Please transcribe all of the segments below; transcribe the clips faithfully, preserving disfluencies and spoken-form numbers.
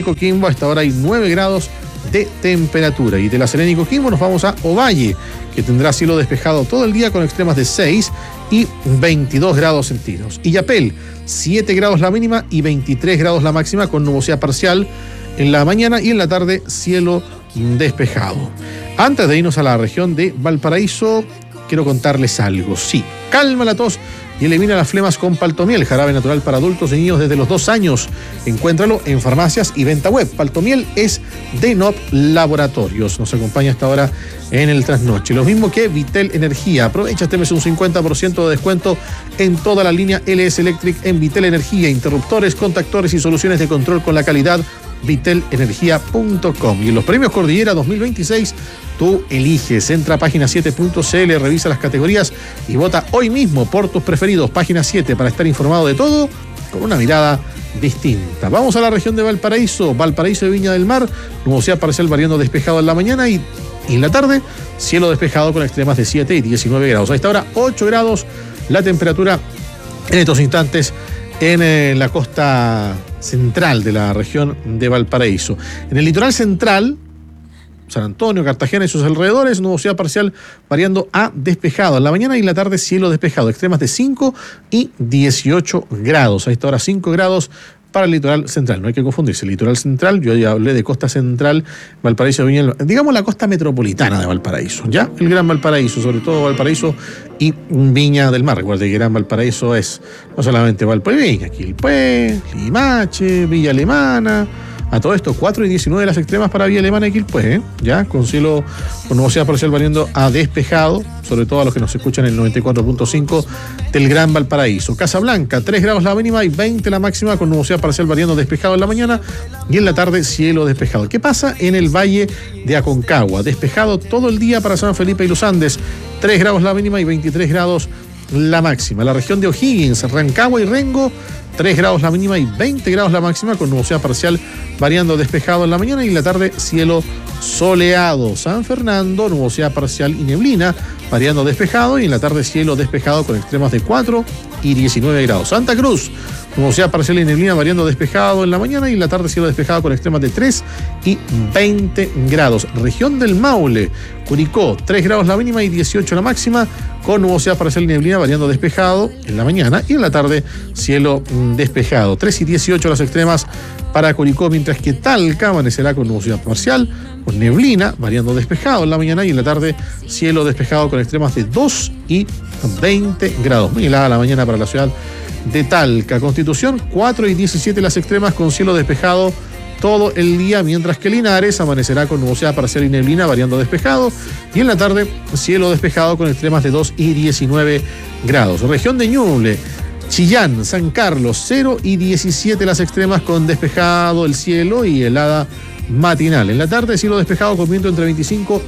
Coquimbo a esta hora hay nueve grados de temperatura. Y de La Serena y Coquimbo nos vamos a Ovalle, que tendrá cielo despejado todo el día con extremas de seis y veintidós grados centígrados. Illapel, siete grados la mínima y veintitrés grados la máxima, con nubosidad parcial en la mañana y en la tarde cielo despejado. Antes de irnos a la región de Valparaíso, quiero contarles algo. Sí, calma la tos y elimina las flemas con Paltomiel, jarabe natural para adultos y niños desde los dos años. Encuéntralo en farmacias y venta web. Paltomiel es de N O P Laboratorios. Nos acompaña hasta ahora en el trasnoche. Lo mismo que Vitel Energía. Aprovecha este mes un cincuenta por ciento de descuento en toda la línea L S Electric en Vitel Energía. Interruptores, contactores y soluciones de control con la calidad vitel energía punto com. Y en los premios Cordillera dos mil veintiséis, tú eliges. Entra a página siete punto c l, revisa las categorías y vota hoy mismo por tus preferidos. Página siete para estar informado de todo con una mirada distinta. Vamos a la región de Valparaíso. Valparaíso de Viña del Mar, nubosidad parcial variando despejado en la mañana y, y en la tarde cielo despejado con extremas de siete y diecinueve grados. A esta hora ocho grados la temperatura en estos instantes en eh, la costa central de la región de Valparaíso. En el litoral central, San Antonio, Cartagena y sus alrededores, nubosidad parcial variando a despejado. En la mañana y en la tarde cielo despejado, extremas de cinco y dieciocho grados. A esta hora cinco grados para el litoral central. No hay que confundirse. El litoral central, yo ya hablé de costa central, Valparaíso, Viña, digamos la costa metropolitana de Valparaíso, ¿ya? El Gran Valparaíso, sobre todo Valparaíso y Viña del Mar. Recuerde que Gran Valparaíso es no solamente Valparaíso, Viña, Quilpué, Limache, Villa Alemana. A todo esto, cuatro y diecinueve las extremas para Villa Alemana y Quilpué, ¿eh? Ya, con cielo, con nubosidad parcial variando a despejado, sobre todo a los que nos escuchan en el noventa y cuatro punto cinco del Gran Valparaíso. Casablanca, tres grados la mínima y veinte la máxima, con nubosidad parcial variando despejado en la mañana y en la tarde cielo despejado. ¿Qué pasa en el Valle de Aconcagua? Despejado todo el día para San Felipe y los Andes, tres grados la mínima y veintitrés grados la máxima. La región de O'Higgins, Rancagua y Rengo, tres grados la mínima y veinte grados la máxima, con nubosidad parcial variando despejado en la mañana y en la tarde cielo soleado. San Fernando, nubosidad parcial y neblina, variando despejado y en la tarde cielo despejado con extremas de cuatro y diecinueve grados. Santa Cruz, nubosidad parcial y neblina, variando despejado en la mañana y en la tarde cielo despejado con extremas de tres y veinte grados. Región del Maule, Curicó, tres grados la mínima y dieciocho la máxima, con nubosidad parcial y neblina, variando despejado en la mañana y en la tarde cielo despejado. tres y dieciocho las extremas para Curicó, mientras que Talca amanecerá con nubosidad parcial, con neblina, variando despejado en la mañana y en la tarde cielo despejado con extremas de dos y veinte grados. Muy helada la mañana para la ciudad de Talca. Constitución, cuatro y diecisiete las extremas con cielo despejado todo el día, mientras que Linares amanecerá con nubosidad parcial y neblina, variando despejado, y en la tarde cielo despejado con extremas de dos y diecinueve grados. Región de Ñuble, Chillán, San Carlos, cero y diecisiete las extremas con despejado el cielo y helada matinal. En la tarde cielo despejado con viento entre veinticinco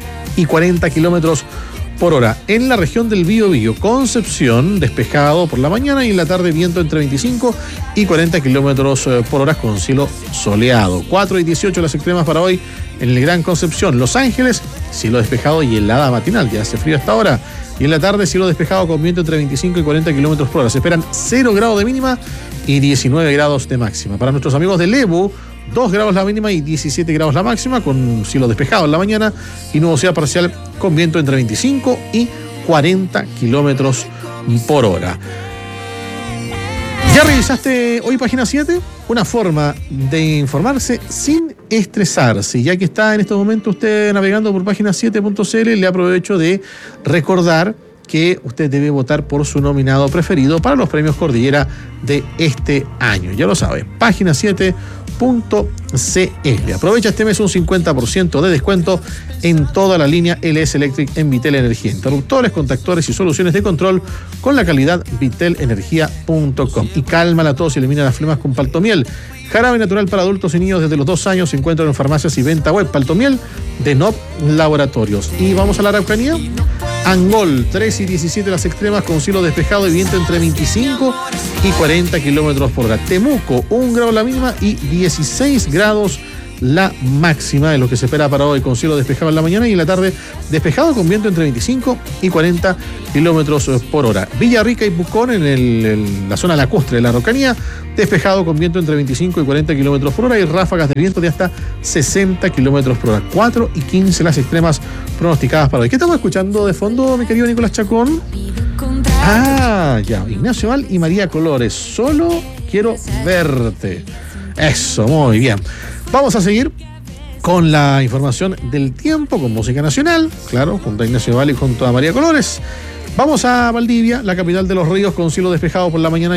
y cuarenta kilómetros por hora. En la región del Biobío, Concepción, despejado por la mañana y en la tarde viento entre veinticinco y cuarenta kilómetros por hora con cielo soleado. cuatro y dieciocho las extremas para hoy en el Gran Concepción. Los Ángeles, cielo despejado y helada matinal, ya hace frío hasta ahora. Y en la tarde cielo despejado con viento entre veinticinco y cuarenta kilómetros por hora. Se esperan cero grados de mínima y diecinueve grados de máxima. Para nuestros amigos de Lebu, dos grados la mínima y diecisiete grados la máxima, con cielo despejado en la mañana y nubosidad parcial con viento entre veinticinco y cuarenta kilómetros por hora. ¿Ya revisaste hoy página siete? Una forma de informarse sin estresarse. Ya que está en este momento usted navegando por página siete punto c l, le aprovecho de recordar que usted debe votar por su nominado preferido para los premios Cordillera de este año. Ya lo sabe, página siete punto c l. Aprovecha este mes un cincuenta por ciento de descuento en toda la línea L S Electric en Vitel Energía. Interruptores, contactores y soluciones de control con la calidad vitel energía punto com. Y calma la tos y elimina las flemas con Paltomiel. Jarabe natural para adultos y niños desde los dos años. Se encuentra en farmacias y venta web. Paltomiel de N O P Laboratorios. Y vamos a la Araucanía. Angol, tres y diecisiete las extremas con cielo despejado y viento entre veinticinco y cuarenta kilómetros por hora. Temuco, un grado la mínima y dieciséis grados la máxima de lo que se espera para hoy, con cielo despejado en la mañana y en la tarde despejado con viento entre veinticinco y cuarenta kilómetros por hora. Villarrica y Pucón, en, el, en la zona lacustre de la Araucanía, despejado con viento entre veinticinco y cuarenta kilómetros por hora y ráfagas de viento de hasta sesenta kilómetros por hora. cuatro y quince las extremas pronosticadas para hoy. ¿Qué estamos escuchando de fondo, mi querido Nicolás Chacón? Ah, ya, Ignacio Val y María Colores, Solo Quiero Verte. Eso, muy bien. Vamos a seguir con la información del tiempo, con música nacional, claro, junto a Ignacio Val y junto a María Colores. Vamos a Valdivia, la capital de los ríos, con cielo despejado por la mañana